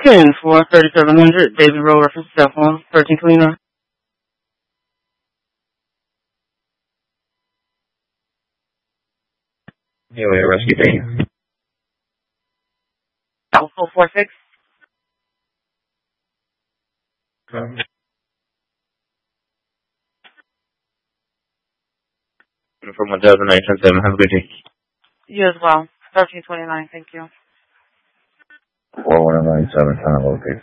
10 for 3700 David Road reference cell phone 1329. Anyway, rescue team. Alpha 46. From 1977, have a good day. You as well. 1329, thank you. 4197, time locate.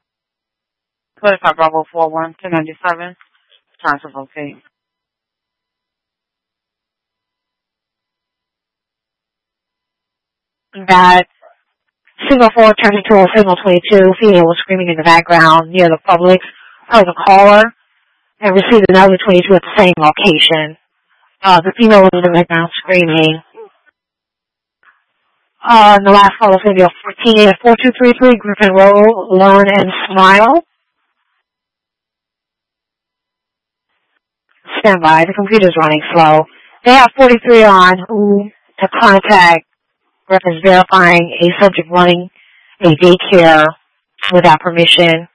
25 Bravo 41, 1097. Time to locate. That signal 4 turned into a signal 22. Female was screaming in the background near the Publix. Heard the caller and received another 22 at the same location. The female was in the background screaming. The last call is going to be a 4233 Griffin Road, Learn and Smile. Stand by. The computer's running slow. They have 43 on who to contact reference verifying a subject running a daycare without permission.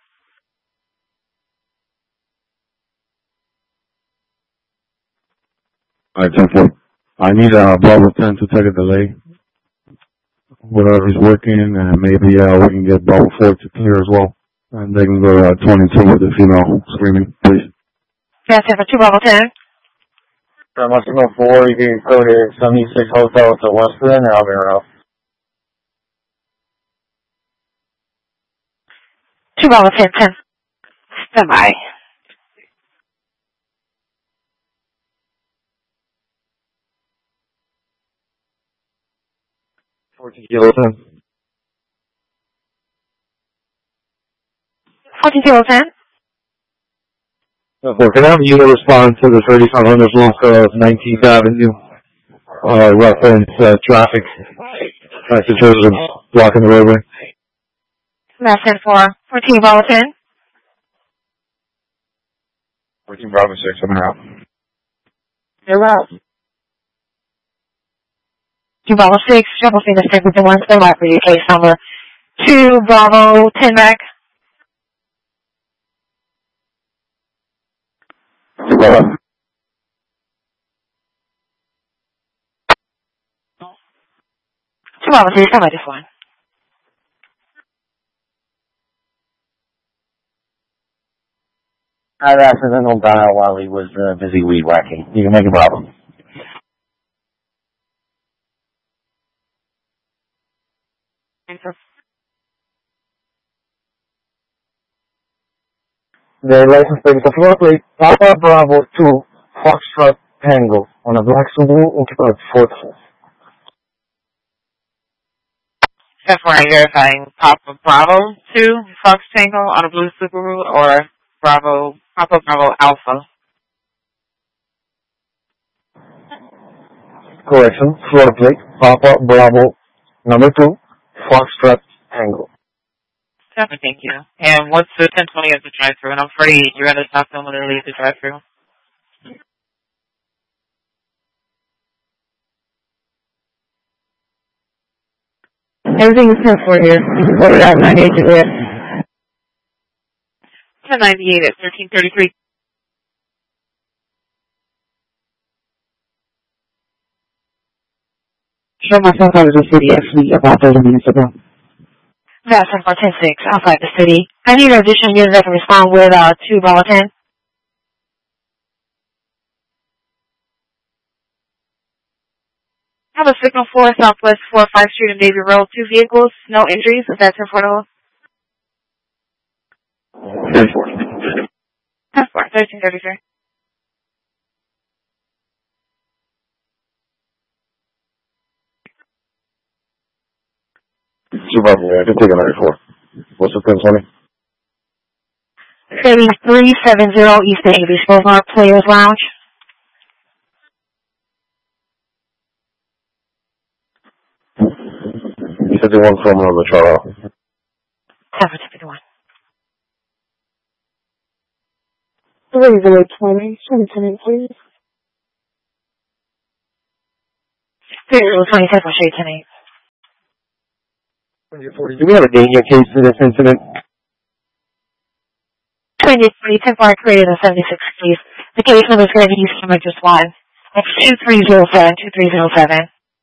All right, 10-4. I need Bravo 10 to take a delay. Whatever's working, and maybe we can get Bravo 4 to clear as well. And they can go 22 with the female screaming, please. That's it for 2 Bravo 10. From signal 4, you can go to 76 Hotel to Western and I'll be around. 2 Bravo 10, 10. Stand by. Kilo 10. 14 Kilo 10. Can I have you respond to the 3500 block of 19th Avenue? Reference traffic messages and blocking the roadway. That's it for 14 Bravo 10. 14 Bravo 6, I'm out. You're out. 2 Bravo 6, triple finger stick with the 1 stand by for your case number. 2 Bravo 10 back. 2 Bravo. 2 Bravo 3, stand by this one. I had accidental dial while he was busy weed whacking. You can make a problem. The license plate is a floor plate, Papa Bravo 2, Foxtrot Tango, on a black Subaru occupied 4th. That's where I'm verifying Papa Bravo 2, Fox Tango on a blue Subaru, or Papa Bravo Alpha. Correction, floor plate, Papa Bravo number 2, Foxtrot Tango. Thank you. And what's the 1020 of the drive-thru? And I'm afraid you're going to stop them when they leave the drive-thru. Everything is 10 for here. What did I 98 to this? 1098 at 1333. Show myself out of the city actually about 30 minutes ago. That's 10 for 10-6 outside the city. I need an additional unit that can respond with 2 Bravo 10. I have a signal 4 Southwest 45 Street and Davy Road. 2 vehicles, no injuries. Is that 10 for 10 for 1333. I can take another 4. What's the 1020? 3370 East Davis Boulevard, Players Lounge. You said they want from the Charles. 751. 3020, 710, please. 3027 for Shade 10-8. Do we have a danger case for this incident? 23, 10-4 created a 76 case. The case number is going to be East Emergence 1. It's 2307.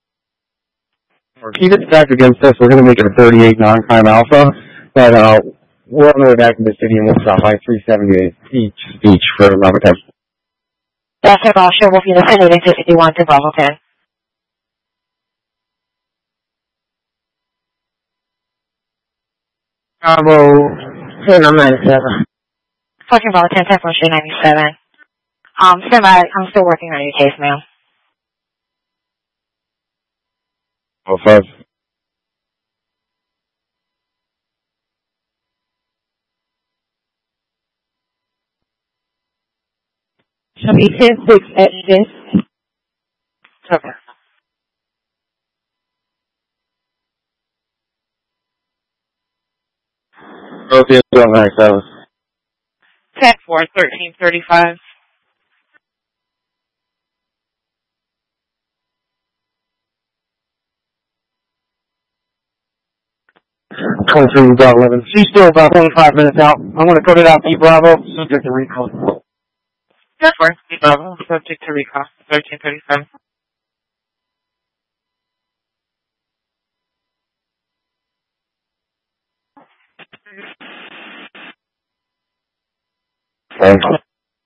Keep it stacked against us. We're going to make it a 38 non-crime alpha, but we're on the way back to the city and we'll stop by 378 each for Robert 10. That's it, all. Sure, will be the Senate 51 to Bravo 10. Bravo 10, I'm 97. Talking about 10, 10 for 97. I'm still working on your case, ma'am. Oh, 5. Shall be 10-6 at this. Okay. Oh, yeah, 97. 10-4, 1335. .11. She's still about 25 minutes out. I'm going to cut it out to Bravo, subject to recall. 10-4, Bravo, subject to recall, 1337. Thank you.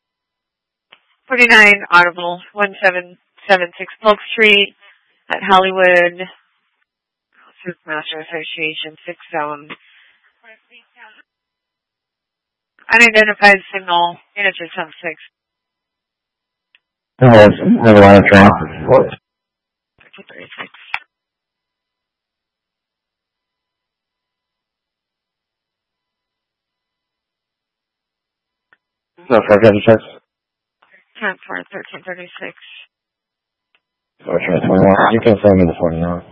49 Audible, 1776 Polk Street at Hollywood, Master Association, 6 zone. Unidentified signal, integer 76. Oh, have a lot of traffic. 36. No, forget the checks. 10-4, 1336. So try 21. You can send me the 49.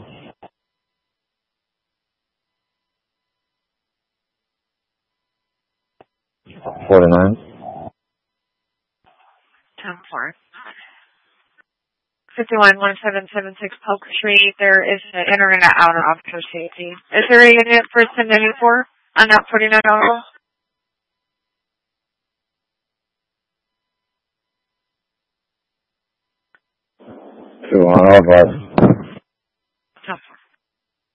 $49. 10-4. 51-1776 Polk Street. There is an enter and an out of officer safety. Is there a unit for 1094 on that 49 Audible? Two on all of us.